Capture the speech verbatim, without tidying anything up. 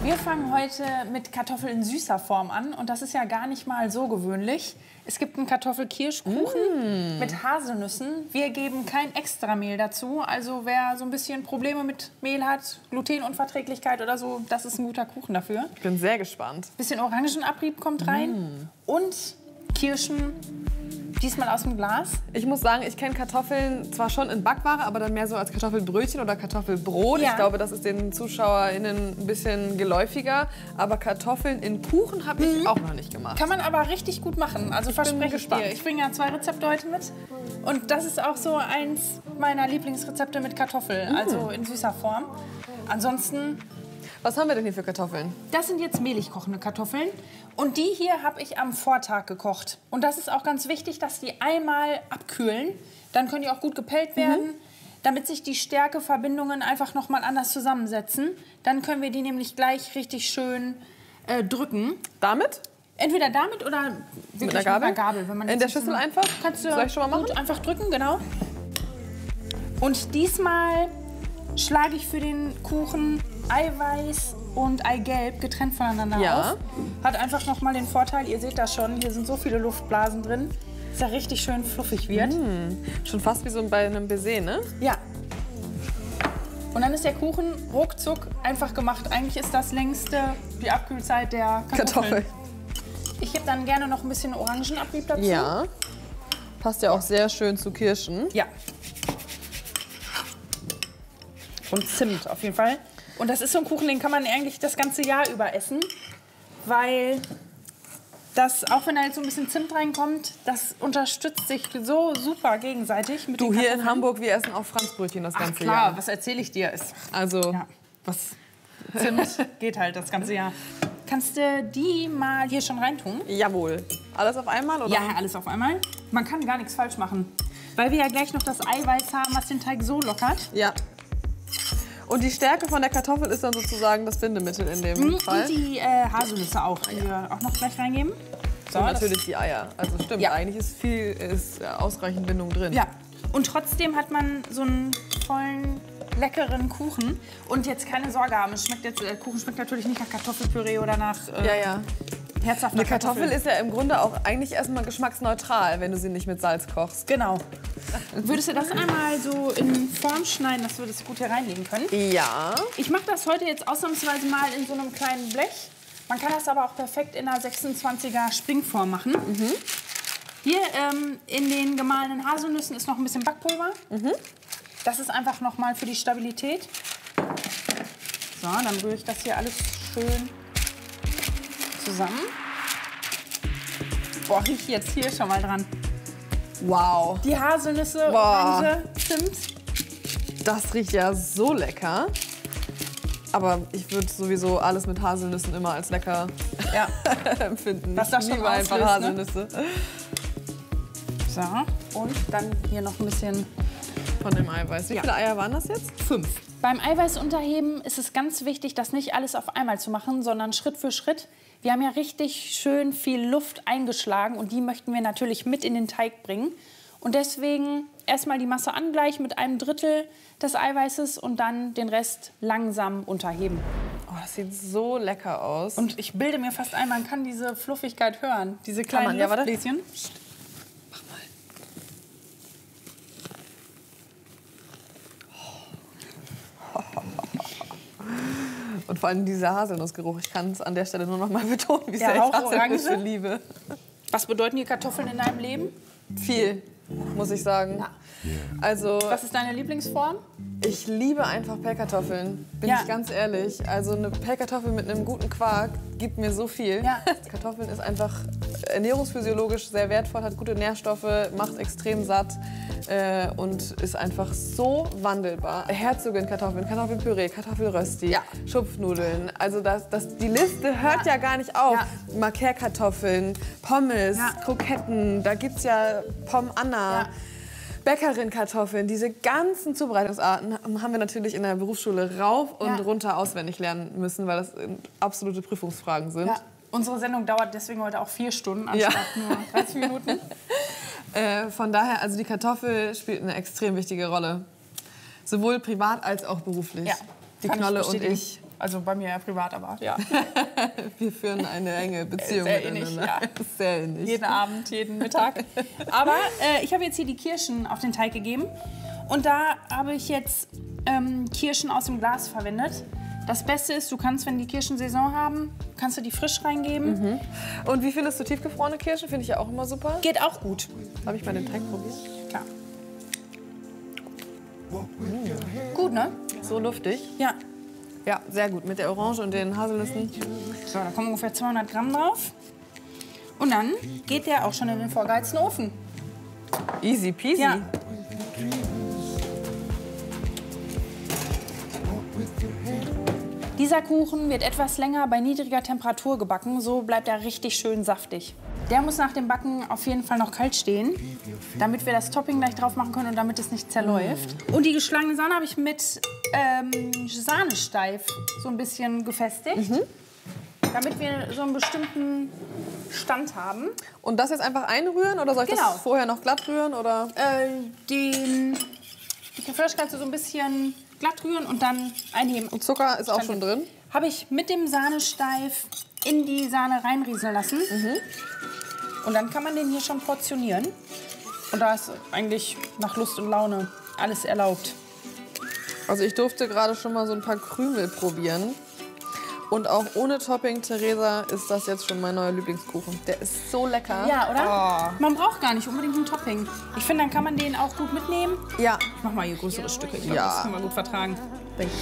Wir fangen heute mit Kartoffeln in süßer Form an und das ist ja gar nicht mal so gewöhnlich. Es gibt einen Kartoffelkirschkuchen mm. mit Haselnüssen. Wir geben kein Extramehl dazu, also wer so ein bisschen Probleme mit Mehl hat, Glutenunverträglichkeit oder so, das ist ein guter Kuchen dafür. Ich bin sehr gespannt. Bisschen Orangenabrieb kommt rein mm. und Kirschen. Diesmal aus dem Glas. Ich muss sagen, ich kenne Kartoffeln zwar schon in Backware, aber dann mehr so als Kartoffelbrötchen oder Kartoffelbrot. Ja. Ich glaube, das ist den ZuschauerInnen ein bisschen geläufiger. Aber Kartoffeln in Kuchen habe ich mhm. auch noch nicht gemacht. Kann man aber richtig gut machen. Also verspreche ich dir. Ich bringe ja zwei Rezepte heute mit. Und das ist auch so eins meiner Lieblingsrezepte mit Kartoffeln. Mhm. Also in süßer Form. Ansonsten... Was haben wir denn hier für Kartoffeln? Das sind jetzt mehlig kochende Kartoffeln. Und die hier habe ich am Vortag gekocht. Und das ist auch ganz wichtig, dass die einmal abkühlen. Dann können die auch gut gepellt werden, mhm. damit sich die Stärkeverbindungen einfach noch mal anders zusammensetzen. Dann können wir die nämlich gleich richtig schön äh, drücken. Damit? Entweder damit oder wirklich mit einer Gabel. Mit einer Gabel wenn man in der Schüssel einfach? Kannst du Soll ich schon mal machen? Einfach drücken, genau. Und diesmal schlage ich für den Kuchen Eiweiß und Eigelb getrennt voneinander ja. auf. Hat einfach noch mal den Vorteil, ihr seht das schon, hier sind so viele Luftblasen drin, dass er richtig schön fluffig wird. Mm, schon fast wie so bei einem Baiser, ne? Ja. Und dann ist der Kuchen ruckzuck einfach gemacht. Eigentlich ist das längste die Abkühlzeit der Kartoffeln. Kartoffel. Ich gebe dann gerne noch ein bisschen Orangenabrieb dazu. Ja. Passt ja auch sehr schön zu Kirschen. Ja. Und Zimt auf jeden Fall. Und das ist so ein Kuchen, den kann man eigentlich das ganze Jahr über essen, weil das, auch wenn da jetzt so ein bisschen Zimt reinkommt, das unterstützt sich so super gegenseitig. Mit du, hier in Hamburg, wir essen auch Franzbrötchen das ganze Ach, klar, Jahr. Was erzähle ich dir? Ist, also, ja, was Zimt geht halt das ganze Jahr. Kannst du die mal hier schon reintun? Jawohl. Alles auf einmal, oder? Ja, alles auf einmal. Man kann gar nichts falsch machen, weil wir ja gleich noch das Eiweiß haben, was den Teig so lockert. Ja. Und die Stärke von der Kartoffel ist dann sozusagen das Bindemittel in dem mhm, Fall. Und die äh, Haselnüsse auch, die wir auch noch gleich reingeben. So, und natürlich die Eier. Also stimmt, ja. Eigentlich ist viel, ist ausreichend Bindung drin. Ja. Und trotzdem hat man so einen vollen, leckeren Kuchen. Und jetzt keine Sorge haben, es schmeckt jetzt, der Kuchen schmeckt natürlich nicht nach Kartoffelpüree oder nach äh, ja, ja. herzhafter Eine Kartoffel. Kartoffel ist ja im Grunde auch eigentlich erstmal geschmacksneutral, wenn du sie nicht mit Salz kochst. Genau. Würdest du das einmal so in Form schneiden, dass wir das gut hier reinlegen können? Ja. Ich mache das heute jetzt ausnahmsweise mal in so einem kleinen Blech. Man kann das aber auch perfekt in einer sechsundzwanziger Springform machen. Mhm. Hier ähm, in den gemahlenen Haselnüssen ist noch ein bisschen Backpulver. Mhm. Das ist einfach noch mal für die Stabilität. So, dann rühre ich das hier alles schön zusammen. Boah, riech ich jetzt hier schon mal dran. Wow. Die Haselnüsse, Boah. Orange, Zimt. Das riecht ja so lecker. Aber ich würde sowieso alles mit Haselnüssen immer als lecker ja. empfinden. Was das ich schon liebe einfach auslöst, Haselnüsse. Ne? So, und dann hier noch ein bisschen von dem Eiweiß. Wie ja. viele Eier waren das jetzt? Fünf. Beim Eiweißunterheben ist es ganz wichtig, das nicht alles auf einmal zu machen, sondern Schritt für Schritt. Wir haben ja richtig schön viel Luft eingeschlagen und die möchten wir natürlich mit in den Teig bringen. Und deswegen erstmal die Masse angleichen mit einem Drittel des Eiweißes und dann den Rest langsam unterheben. Oh, das sieht so lecker aus. Und ich bilde mir fast ein, man kann diese Fluffigkeit hören. Diese kleinen ja, Luftbläschen. Mach mal. Und vor allem dieser Haselnussgeruch. Ich kann es an der Stelle nur noch mal betonen, wie sehr ja, ich Haselnüsse liebe. Was bedeuten die Kartoffeln in deinem Leben? Viel, muss ich sagen. Ja. Also, was ist deine Lieblingsform? Ich liebe einfach Pellkartoffeln, bin ja. ich ganz ehrlich. Also eine Pellkartoffel mit einem guten Quark gibt mir so viel. Ja. Kartoffeln ist einfach ernährungsphysiologisch sehr wertvoll, hat gute Nährstoffe, macht extrem satt äh, und ist einfach so wandelbar. Herzogin-Kartoffeln, Kartoffelpüree, Kartoffelrösti, ja. Schupfnudeln. Also das, das, die Liste hört ja, ja gar nicht auf. Ja. Marquerkartoffeln, Pommes, ja. Kroketten, da gibt's ja Pomme Anna. Ja. Bäckerin-Kartoffeln, diese ganzen Zubereitungsarten haben wir natürlich in der Berufsschule rauf und ja. runter auswendig lernen müssen, weil das absolute Prüfungsfragen sind. Ja. Unsere Sendung dauert deswegen heute auch vier Stunden anstatt ja. nur dreißig Minuten. äh, von daher, also die Kartoffel spielt eine extrem wichtige Rolle. Sowohl privat als auch beruflich. Ja, die Knolle und ich Also bei mir ja privat, aber ja. Wir führen eine enge Beziehung Sehr ähnlich, miteinander. ja. Sehr ähnlich. Jeden Abend, jeden Mittag. Aber äh, ich habe jetzt hier die Kirschen auf den Teig gegeben. Und da habe ich jetzt ähm, Kirschen aus dem Glas verwendet. Das Beste ist, du kannst, wenn die Kirschen Saison haben, kannst du die frisch reingeben. Mhm. Und wie findest du tiefgefrorene Kirschen? Finde ich ja auch immer super. Geht auch gut. Habe ich mal den Teig probiert? Klar. Mhm. Gut, ne? So luftig. Ja. Ja, sehr gut. Mit der Orange und den Haselnüssen. So, da kommen ungefähr zweihundert Gramm drauf. Und dann geht der auch schon in den vorgeheizten Ofen. Easy peasy. Ja. Dieser Kuchen wird etwas länger bei niedriger Temperatur gebacken, so bleibt er richtig schön saftig. Der muss nach dem Backen auf jeden Fall noch kalt stehen, damit wir das Topping gleich drauf machen können und damit es nicht zerläuft. Und die geschlagene Sahne habe ich mit ähm, Sahnesteif so ein bisschen gefestigt, mhm. damit wir so einen bestimmten Stand haben. Und das jetzt einfach einrühren oder soll ich Genau. das vorher noch glatt rühren? Oder? Äh, den, die Crème fraîche kannst du so ein bisschen glatt rühren und dann einheben. Und Zucker ist auch schon drin? Habe ich mit dem Sahnesteif in die Sahne reinrieseln lassen. Mhm. Und dann kann man den hier schon portionieren. Und da ist eigentlich nach Lust und Laune alles erlaubt. Also ich durfte gerade schon mal so ein paar Krümel probieren. Und auch ohne Topping, Theresa, ist das jetzt schon mein neuer Lieblingskuchen. Der ist so lecker. Ja, oder? Oh. Man braucht gar nicht unbedingt ein Topping. Ich finde, dann kann man den auch gut mitnehmen. Ja. Ich mach mal hier größere Stücke. Ich glaube, Ja. das können wir gut vertragen.